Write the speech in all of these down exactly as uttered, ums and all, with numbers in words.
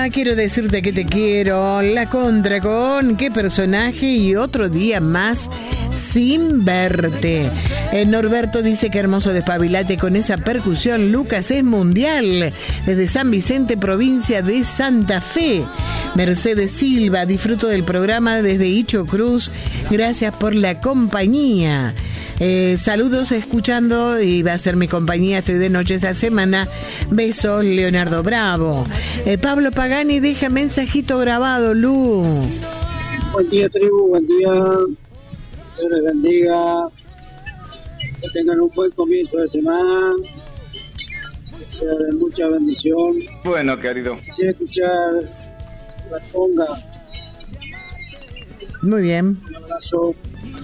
Hola, quiero decirte que te quiero. La contra con qué personaje y otro día más sin verte. Eh, Norberto dice que hermoso despabilate con esa percusión. Lucas es mundial. Desde San Vicente, provincia de Santa Fe. Mercedes Silva, disfruto del programa desde Icho Cruz. Gracias por la compañía. Eh, saludos escuchando y va a ser mi compañía, estoy de noche esta semana. Besos, Leonardo Bravo. eh, Pablo Pagani deja mensajito grabado. Lu, buen día, tribu, buen día, Dios les bendiga, que tengan un buen comienzo de semana, que sea de mucha bendición. Bueno, querido, quisiera escuchar la conga. muy bien. Un abrazo.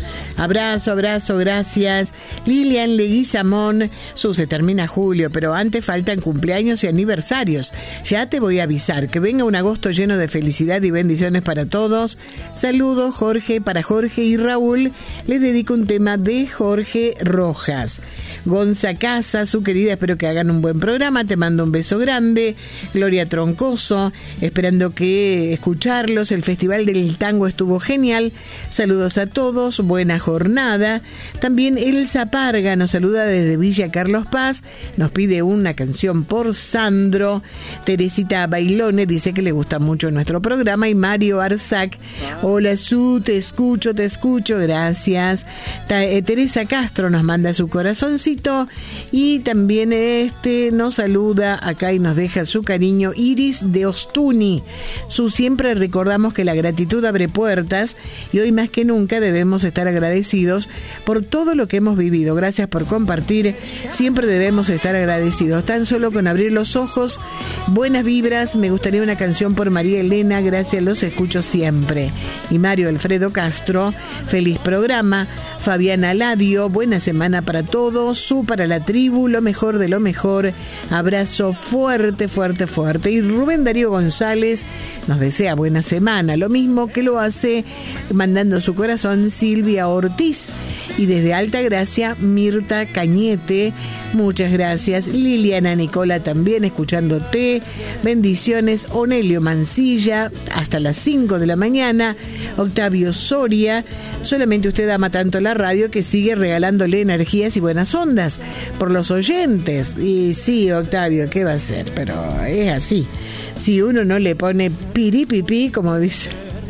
Abrazo, abrazo, gracias. Lilian Leguizamón, su se termina julio, pero antes faltan cumpleaños y aniversarios. Ya te voy a avisar, que venga un agosto lleno de felicidad y bendiciones para todos. Saludos, Jorge, para Jorge y Raúl. Les dedico un tema de Jorge Rojas. Gonza Casa, su querida, espero que hagan un buen programa. Te mando un beso grande. Gloria Troncoso, esperando que escucharlos. El Festival del Tango estuvo genial. Saludos a todos, buena jornada. También Elsa Parga nos saluda desde Villa Carlos Paz, nos pide una canción por Sandro. Teresita Bailone dice que le gusta mucho nuestro programa. Y Mario Arzac, hola Su, te escucho, te escucho, gracias. Ta- eh, Teresa Castro nos manda su corazoncito y también este nos saluda acá y nos deja su cariño Iris de Ostuni. Su, siempre recordamos que la gratitud abre puertas y hoy más que nunca debemos estar agradecidos por todo lo que hemos vivido. Gracias por compartir. Siempre debemos estar agradecidos. Tan solo con abrir los ojos, buenas vibras. Me gustaría una canción por María Elena. Gracias, los escucho siempre. Y Mario Alfredo Castro, feliz programa. Fabiana Ladio, buena semana para todos. Su para la tribu, lo mejor de lo mejor. Abrazo fuerte, fuerte, fuerte. Y Rubén Darío González nos desea buena semana. Lo mismo que lo hace mandando su corazón Silvia Ortiz. Y desde Altagracia, Mirta Cañete, muchas gracias. Liliana Nicola también escuchándote. Bendiciones. Onelio Mancilla, hasta las cinco de la mañana. Octavio Soria, solamente usted ama tanto la radio que sigue regalándole energías y buenas ondas por los oyentes. Y sí, Octavio, ¿qué va a hacer? Pero es así. Si uno no le pone piripipí, como dice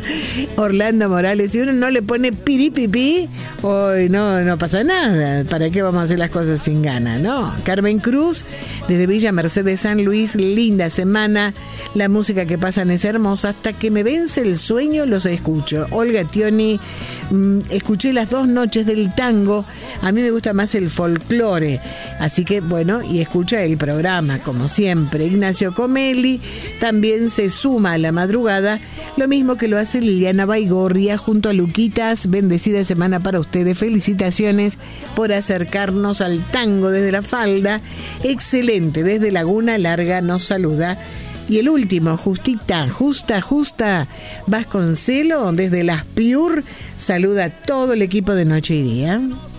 Orlando Morales, si uno no le pone piripipí, hoy no, no pasa nada. ¿Para qué vamos a hacer las cosas sin ganas, no? Carmen Cruz, desde Villa Mercedes San Luis, linda semana. La música que pasan es hermosa. Hasta que me vence el sueño los escucho. Olga Tioni, mmm, escuché las dos noches del tango. A mí me gusta más el folclore. Así que bueno, y escucha el programa, como siempre. Ignacio Comelli también se suma a la madrugada. Lo mismo que lo hace Liliana Baigorria junto a Luquitas. Bendecida semana para ustedes. Felicitaciones por acercarnos al tango desde la falda. Excelente. Desde Laguna Larga nos saluda. Y el último, Justita, Justa, Justa Vasconcelo, desde Las Piur, saluda a todo el equipo de Noche y Día.